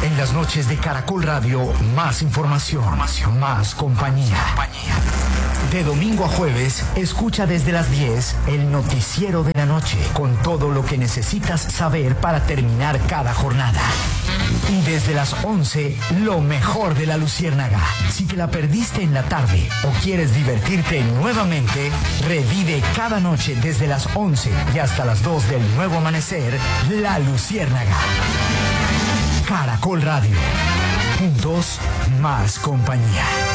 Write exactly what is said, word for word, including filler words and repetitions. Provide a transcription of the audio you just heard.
En las noches de Caracol Radio, más información, información. Más compañía. compañía. De domingo a jueves, escucha desde las diez el noticiero de la noche, con todo lo que necesitas saber para terminar cada jornada. Y desde las once, lo mejor de la Luciérnaga. Si te la perdiste en la tarde o quieres divertirte nuevamente, revive cada noche desde las once y hasta las dos del nuevo amanecer, La Luciérnaga. Caracol Radio. Juntos, más compañía.